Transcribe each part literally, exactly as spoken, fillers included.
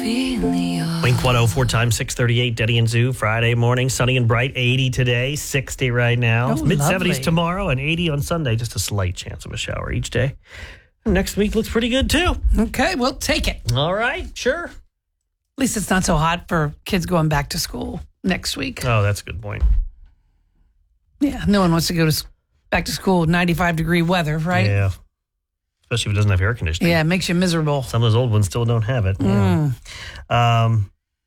Wink one oh four times six thirty-eight, Denny and Zoo, Friday morning, sunny and bright, eighty today, sixty right now. Oh, mid-seventies lovely. tomorrow and eighty on Sunday, just a slight chance of a shower each day. Next week looks pretty good too. Okay, we'll take it. At All right, sure. least it's not so hot for kids going back to school next week. Oh, that's a good point. Yeah, no one wants to go to s- back to school with ninety-five degree weather, right? Yeah. Especially if it doesn't have air conditioning. Yeah, it makes you miserable. Some of those old ones still don't have it. Yeah. Um,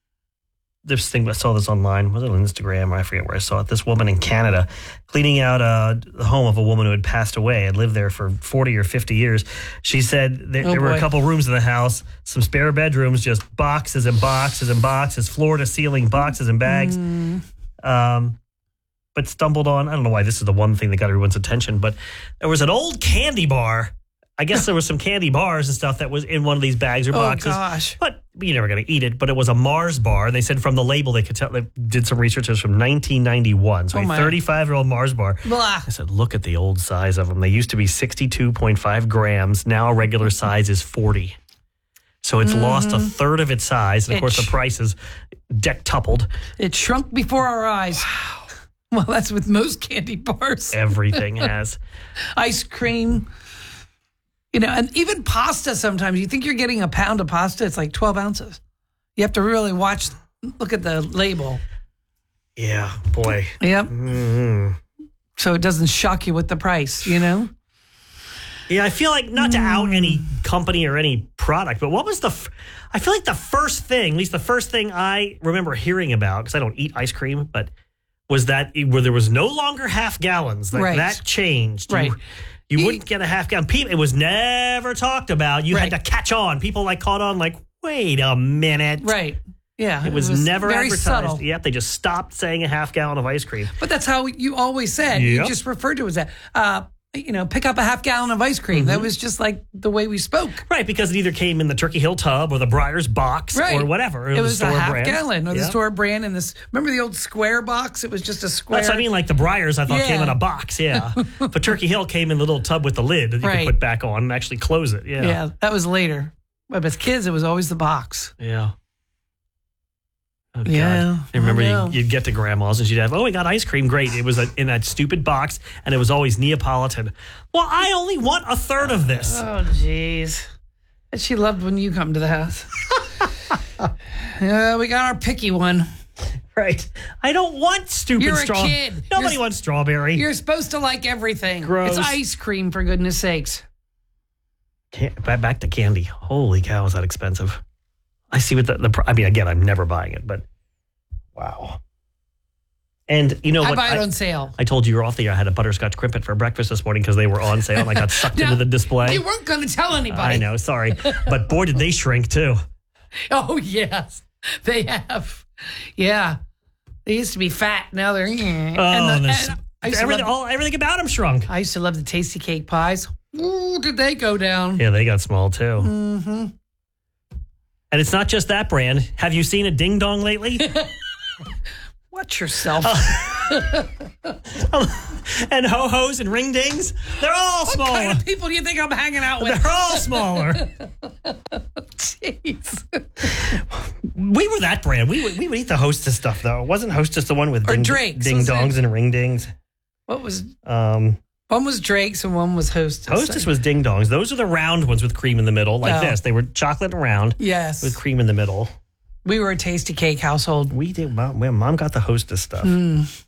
this thing, I saw this online. Was it on Instagram? Or I forget where I saw it. This woman in Canada cleaning out uh, the home of a woman who had passed away, had lived there for forty or fifty years. She said there, Oh, there were boy. a couple rooms in the house, some spare bedrooms, just boxes and boxes and boxes, floor to ceiling boxes and bags. Mm. Um, but stumbled on, I don't know why this is the one thing that got everyone's attention, but there was an old candy bar. I guess there was some candy bars and stuff that was in one of these bags or Oh, boxes. gosh. But you're never going to eat it. But it was a Mars bar. They said from the label, they could tell, they did some research. It was from nineteen ninety-one. So Oh, a my. thirty-five-year-old Mars bar. Blah. I said, look at the old size of them. They used to be sixty-two point five grams. Now a regular size is forty. So it's lost a third of its size. And, of It course, the sh- price is dectupled. It shrunk before our eyes. Wow. Well, that's with most candy bars. Everything has. Ice cream. You know, and even pasta sometimes. You think you're getting a pound of pasta, it's like twelve ounces. You have to really watch, look at the label. Yeah, boy. Yep. Mm. So it doesn't shock you with the price, you know? Yeah, I feel like, not to out any company or any product, but what was the, f- I feel like the first thing, at least the first thing I remember hearing about, because I don't eat ice cream, but was that it- where there was no longer half gallons. Like Right. that changed. You- Right. You, You- wouldn't get a half gallon. People, it was never talked about. You Right. had to catch on. People like caught on like, wait a minute. Right. Yeah. It was, never very advertised. subtle. Yep, they just stopped saying a half gallon of ice cream. But that's how you always said. Yep. You just referred to it as that. Uh, you know, pick up a half gallon of ice cream. Mm-hmm. That was just like the way we spoke. Right, because it either came in the Turkey Hill tub or the Breyers box Right. or whatever. It, It, was, a a store half brand. gallon or the Yep. store brand. And this, remember the old square box? It was just a square. That's what I mean, like the Breyers, I thought Yeah. came in a box, yeah. But Turkey Hill came in the little tub with the lid that you Right. could put back on and actually close it. Yeah. Yeah, that was later. But as kids, it was always the box. Yeah. Oh, God. Yeah, I remember I know. you, you'd get to grandma's and she'd have, oh, we got ice cream. Great. It was a, in that stupid box and it was always Neapolitan. Well, I only want a third of this. Oh, jeez. And she loved when you come to the house. Yeah, we got our picky one. Right. I don't want stupid You're a straw. kid. Nobody You're- wants strawberry. You're supposed to like everything. Gross. It's ice cream, for goodness sakes. Can- back back to candy. Holy cow, is that expensive? I see what the, the pr- I mean, again, I'm never buying it, but wow. And you know I what? buy it on sale. I told you you're off the air. I had a butterscotch crimpet for breakfast this morning because they were on sale and I got sucked Now, into the display. You weren't going to tell anybody. I know, sorry. But boy, did they shrink too. Oh, yes. They have. Yeah. They used to be fat. Now they're... Oh, and the, this, and I, used to everything, love, all, everything about them shrunk. I used to love the tasty cake pies. Ooh, did they go down? Yeah, they got small too. Mm-hmm. And it's not just that brand. Have you seen a Ding Dong lately? Watch yourself. And Ho-Hos and Ring Dings? They're all What smaller. kind of people do you think I'm hanging out with? They're all smaller. Jeez. We were that brand. We would, we would eat the Hostess stuff, though. It wasn't Hostess the one with Or ding, Drake's, ding was dongs it? and ring dings. What was... Um, One was Drake's and one was Hostess. Hostess was ding dongs. Those are the round ones with cream in the middle, like Oh. this. They were chocolate and round Yes. with cream in the middle. We were a tasty cake household. We did. Mom, well, Mom got the Hostess stuff. Mm.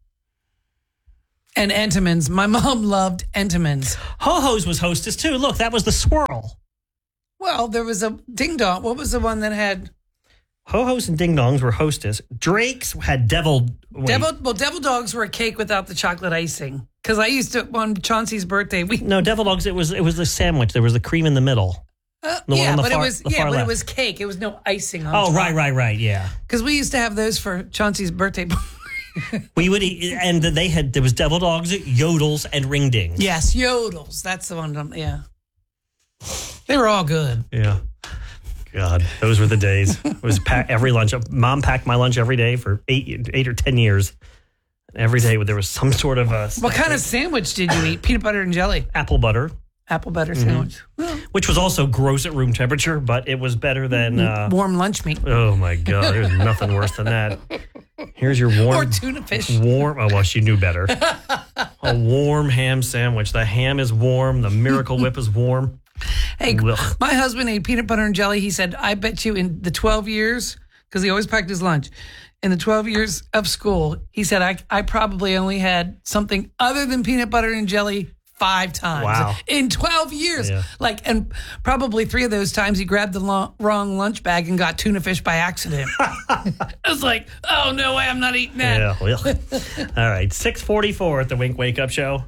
And Entenmann's. My mom loved Entenmann's. Ho-Hos was Hostess, too. Look, that was the swirl. Well, there was a Ding Dong. What was the one that had... Ho-Hos and Ding Dongs were Hostess. Drake's had Devil... wait. Devil, well, Devil Dogs were a cake without the chocolate icing. Because I used to, on Chauncey's birthday, we... No, Devil Dogs, it was it was the sandwich. There was the cream in the middle. Uh, The one yeah, on the but far- it was the yeah, far but it left. was cake. It was no icing on Oh, top. right, right, right, yeah. Because we used to have those for Chauncey's birthday. We would eat, and they had, there was Devil Dogs, Yodels, and Ring Dings. Yes, Yodels. That's the one. um, Yeah. They were all good. Yeah. God, those were the days. It was pack, every lunch. Mom packed my lunch every day for eight, eight or ten years. Every day there was some sort of a What kind of sandwich did you eat? Peanut butter and jelly. apple butter. apple butter sandwich. Well, Which was also gross at room temperature, but it was better than... Uh, warm lunch meat. oh, my God. There's nothing worse than that. Here's your warm... Or tuna fish. Warm... Oh, well, she knew better. A warm ham sandwich. The ham is warm. The Miracle Whip is warm. Hey, Ugh. my husband ate peanut butter and jelly. He said, I bet you in the twelve years, because he always packed his lunch, in the twelve years of school, he said, I, I probably only had something other than peanut butter and jelly five times. Wow. In twelve years. Yeah. Like, and probably three of those times he grabbed the lo- wrong lunch bag and got tuna fish by accident. I was like, oh, no way, I'm not eating that. Yeah, well. All right, six forty-four at the Wink Wake Up Show.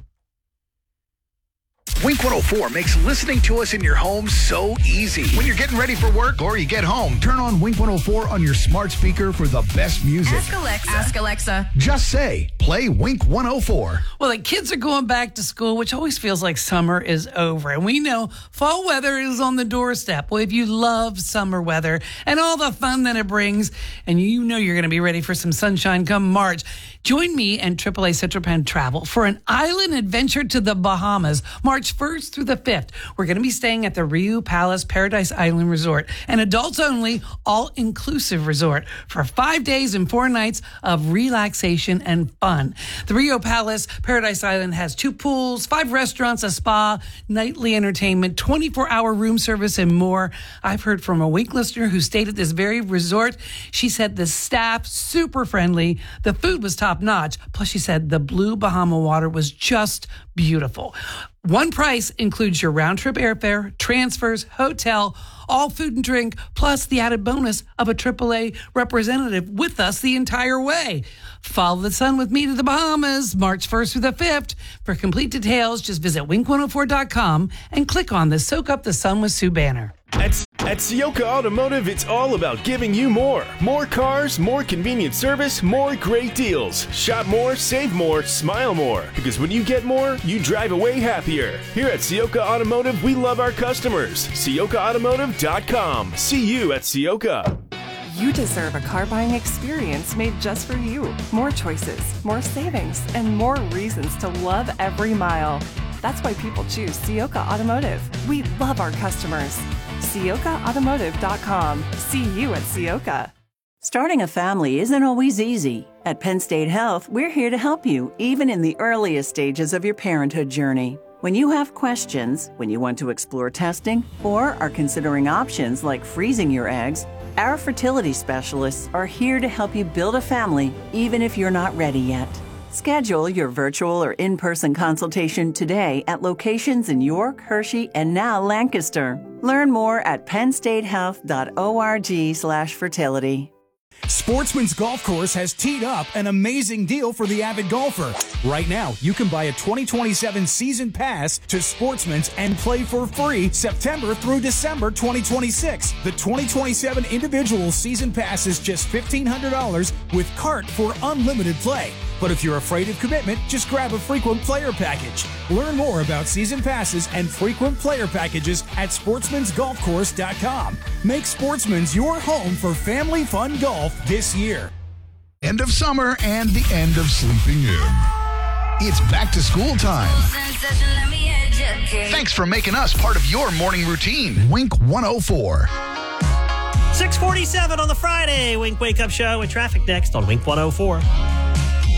Wink one oh four makes listening to us in your home so easy. When you're getting ready for work or you get home, turn on Wink one oh four on your smart speaker for the best music. Ask Alexa. Ask Alexa. Just say, play Wink one oh four. Well, the kids are going back to school, which always feels like summer is over. And we know fall weather is on the doorstep. Well, if you love summer weather and all the fun that it brings, and you know you're going to be ready for some sunshine come March, join me and triple A Central Penn Travel for an island adventure to the Bahamas, March first through the fifth. We're going to be staying at the Rio Palace Paradise Island Resort, an adults-only, all-inclusive resort for five days and four nights of relaxation and fun. The Rio Palace Paradise Island has two pools, five restaurants, a spa, nightly entertainment, twenty-four hour room service, and more. I've heard from a Wink listener who stayed at this very resort. She said the staff super friendly, the food was top-notch, plus she said the blue Bahama water was just beautiful. One price includes your round-trip airfare, transfers, hotel, all food and drink, plus the added bonus of a triple A representative with us the entire way. Follow the sun with me to the Bahamas, March first through the fifth. For complete details, just visit wink one oh four dot com and click on the Soak Up the Sun with Sue banner. At, at Sioka Automotive, it's all about giving you more. More cars, more convenient service, more great deals. Shop more, save more, smile more. Because when you get more, you drive away happier. Here at Sioka Automotive, we love our customers. Sioka Automotive dot com. See you at Sioka. You deserve a car buying experience made just for you. More choices, more savings, and more reasons to love every mile. That's why people choose Sioka Automotive. We love our customers. Sioka Automotive dot com. See you at Sioka. Starting a family isn't always easy. At Penn State Health, we're here to help you, even in the earliest stages of your parenthood journey. When you have questions, when you want to explore testing, or are considering options like freezing your eggs, our fertility specialists are here to help you build a family, even if you're not ready yet. Schedule your virtual or in-person consultation today at locations in York, Hershey, and now Lancaster. Learn more at penn state health dot org slash fertility. Sportsman's Golf Course has teed up an amazing deal for the avid golfer. Right now, you can buy a twenty twenty-seven season pass to Sportsman's and play for free September through December twenty twenty-six. The twenty twenty-seven individual season pass is just fifteen hundred dollars with cart for unlimited play. But if you're afraid of commitment, just grab a frequent player package. Learn more about season passes and frequent player packages at sportsmans golf course dot com. Make Sportsman's your home for family fun golf this year. End of summer and the end of sleeping in. It's back to school time. Thanks for making us part of your morning routine. Wink one oh four. six forty-seven on the Friday Wink Wake Up Show with traffic next on Wink one oh four.